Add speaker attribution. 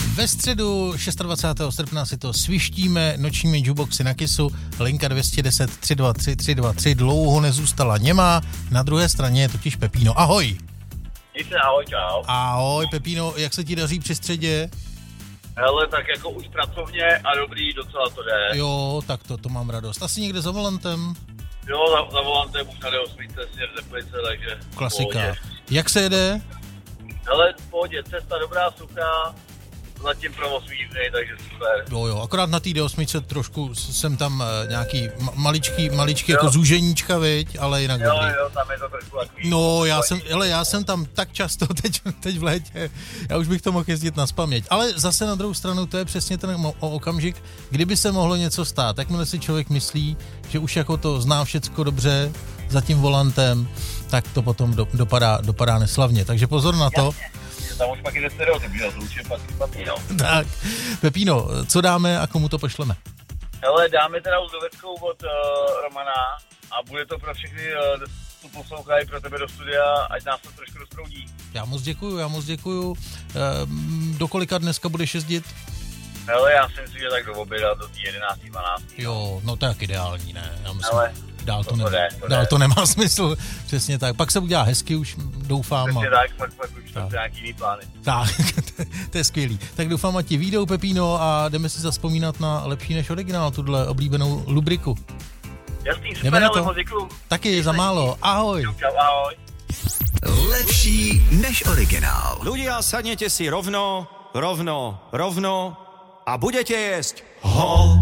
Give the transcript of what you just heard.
Speaker 1: Ve středu 26. srpna si to svištíme nočními jukeboxy na Kissu. Linka 210 323 323 dlouho nezůstala němá. Na druhé straně je totiž Pepíno. Ahoj.
Speaker 2: Ahoj, čau.
Speaker 1: Ahoj Pepíno, jak se ti daří při středě?
Speaker 2: Hele, tak jako už pracovně a dobrý, docela to jde.
Speaker 1: Jo, tak to mám radost. Asi někde za volantem?
Speaker 2: Jo, za volantem už na D8 směr Teplice, takže
Speaker 1: klasika.
Speaker 2: Pohodě.
Speaker 1: Jak se jede?
Speaker 2: Hele, v pohodě, cesta dobrá, suchá, zatím provoz výjimný, takže super.
Speaker 1: Jo, akorát na té D8 trošku jsem tam nějaký maličký jako zúženíčka, viď, ale jinak dobrý.
Speaker 2: Jo, tam je to trošku takový.
Speaker 1: No, já jsem tam tak často teď v létě, já už bych to mohl jezdit nazpaměť. Ale zase na druhou stranu to je přesně ten okamžik, kdyby se mohlo něco stát. Jakmile si člověk myslí, že už jako to zná všecko dobře za tím volantem, tak to potom dopadá neslavně. Takže pozor na to.
Speaker 2: Tam už pak jde stereotyp, že to už je patří, no.
Speaker 1: Tak, Pepíno, co dáme a komu to pošleme?
Speaker 2: Hele, dáme teda Uzdoveckou od Romana a bude to pro všechny, co poslouchají, pro tebe do studia, ať nás to trošku rozproudí.
Speaker 1: Já moc děkuju. Do kolika dneska budeš jezdit?
Speaker 2: Hele, já si myslím, že tak do oběda, do 11, 12.
Speaker 1: Jo, no to je ideální, ne? Já myslím,
Speaker 2: hele,
Speaker 1: dál to nemá smysl, přesně tak. Pak se udělá hezky, už doufám.
Speaker 2: Přesně tak, pak už to nějaký jiný plány.
Speaker 1: Tak, to je skvělý. Tak doufám, ať ti vyjdou, Pepíno, a jdeme si zazpomínat na Lepší než originál, tuhle oblíbenou lubriku.
Speaker 2: Jasný, super, ale moc děkuju.
Speaker 1: Taky za málo, ahoj.
Speaker 2: Čau, ahoj.
Speaker 3: Lepší než originál.
Speaker 4: Ľudia, sadnete si rovno a budete jesť